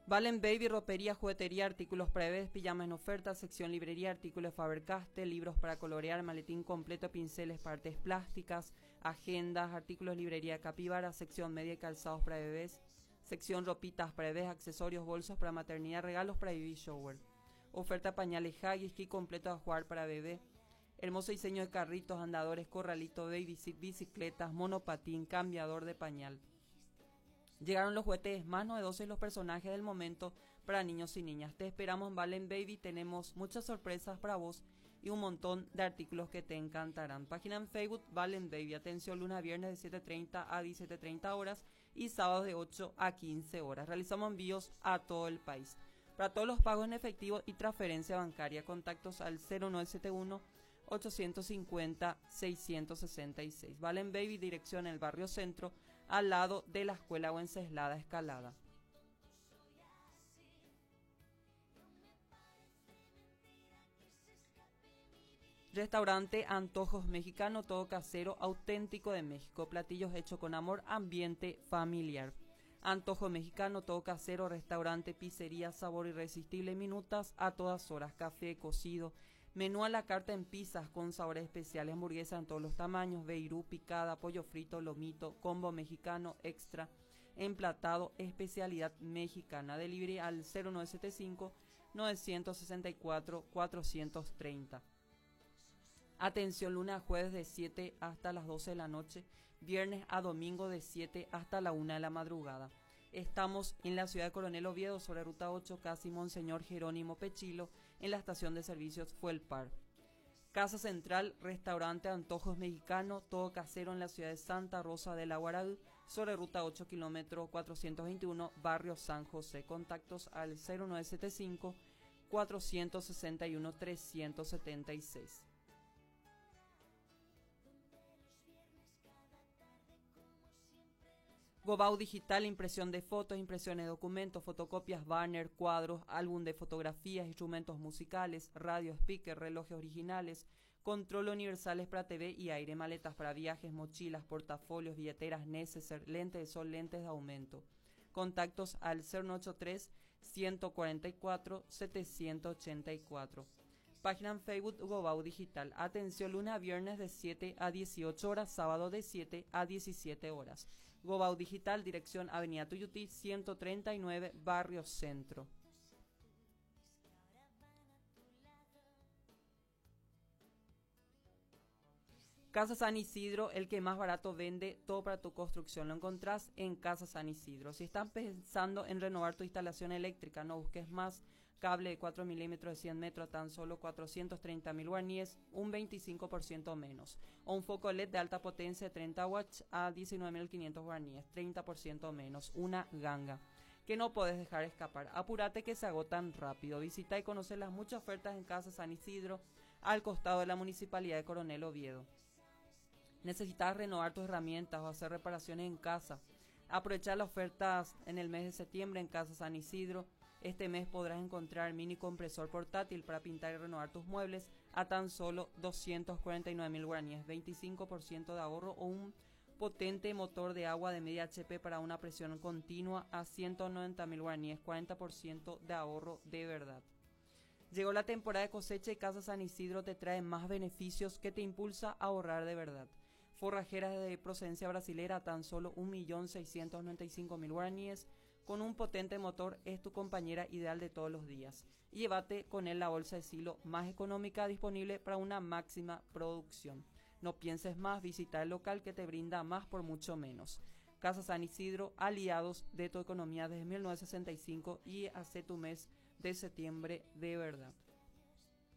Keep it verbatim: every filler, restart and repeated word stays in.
Valen Baby, ropería, juguetería, artículos para bebés, pijamas en oferta, sección librería, artículos de Faber-Castell, libros para colorear, maletín completo, pinceles, partes plásticas, agendas, artículos librería Capibara, sección media y calzados para bebés, sección ropitas para bebés, accesorios, bolsos para maternidad, regalos para baby shower. Oferta pañales Huggies, kit completo a jugar para bebé. Hermoso diseño de carritos, andadores, corralito, baby seat, bicicletas, monopatín, cambiador de pañal. Llegaron los juguetes más novedosos y los personajes del momento para niños y niñas. Te esperamos en Valen Baby, tenemos muchas sorpresas para vos y un montón de artículos que te encantarán. Página en Facebook Valen Baby, atención lunes a viernes de siete treinta a diecisiete treinta horas y sábados de ocho a quince horas. Realizamos envíos a todo el país. Para todos los pagos en efectivo y transferencia bancaria, contactos al cero nueve siete uno, ocho cinco cero, seis seis seis. Valen Baby, dirección en el barrio Centro, al lado de la escuela Wenceslada Escalada. Restaurante Antojos Mexicano, todo casero, auténtico de México. Platillos hechos con amor, ambiente familiar. Antojo Mexicano, todo casero, restaurante, pizzería, sabor irresistible, minutas a todas horas, café, cocido. Menú a la carta en pizzas con sabores especiales, hamburguesa en todos los tamaños, beirú, picada, pollo frito, lomito, combo mexicano, extra, emplatado, especialidad mexicana. Delivery al cero nueve siete cinco, nueve seis cuatro, cuatro tres cero. Atención, lunes a jueves de siete hasta las doce de la noche, viernes a domingo de siete hasta la una de la madrugada. Estamos en la ciudad de Coronel Oviedo, sobre ruta ocho, casi Monseñor Jerónimo Pechilo, en la estación de servicios Fuelpar. Casa Central, restaurante Antojos Mexicano, todo casero en la ciudad de Santa Rosa de la Guaraú, sobre ruta ocho, kilómetro cuatrocientos veintiuno, barrio San José. Contactos al cero nueve siete cinco, cuatro seis uno, tres siete seis. Gobau Digital, impresión de fotos, impresiones de documentos, fotocopias, banner, cuadros, álbum de fotografías, instrumentos musicales, radio, speaker, relojes originales, control universales para T V y aire, maletas para viajes, mochilas, portafolios, billeteras, neceser, lentes de sol, lentes de aumento. Contactos al cero nueve ocho tres, uno cuatro cuatro, siete ocho cuatro. Página en Facebook Gobau Digital. Atención, lunes a viernes de siete a dieciocho horas, sábado de siete a diecisiete horas. Gobau Digital, dirección Avenida Tuyutí, ciento treinta y nueve, Barrio Centro. Casa San Isidro, el que más barato vende, todo para tu construcción. Lo encontrás en Casa San Isidro. Si estás pensando en renovar tu instalación eléctrica, no busques más. Cable de cuatro milímetros de cien metros a tan solo cuatrocientos treinta mil guaraníes, un veinticinco por ciento menos. O un foco L E D de alta potencia de treinta watts a diecinueve mil quinientos guaraníes, treinta por ciento menos. Una ganga que no podés dejar escapar. Apúrate que se agotan rápido. Visita y conoce las muchas ofertas en Casa San Isidro, al costado de la Municipalidad de Coronel Oviedo. ¿Necesitas renovar tus herramientas o hacer reparaciones en casa? Aprovecha las ofertas en el mes de septiembre en Casa San Isidro. Este mes podrás encontrar mini compresor portátil para pintar y renovar tus muebles a tan solo doscientos cuarenta y nueve mil guaraníes, veinticinco por ciento de ahorro, o un potente motor de agua de media H P para una presión continua a ciento noventa mil guaraníes, cuarenta por ciento de ahorro de verdad. Llegó la temporada de cosecha y Casa San Isidro te trae más beneficios que te impulsa a ahorrar de verdad. Forrajeras de procedencia brasilera a tan solo un millón seiscientos noventa y cinco mil guaraníes, con un potente motor, es tu compañera ideal de todos los días. Y llévate con él la bolsa de silo más económica disponible para una máxima producción. No pienses más, visita el local que te brinda más por mucho menos. Casa San Isidro, aliados de tu economía desde mil novecientos sesenta y cinco, y hace tu mes de septiembre de verdad.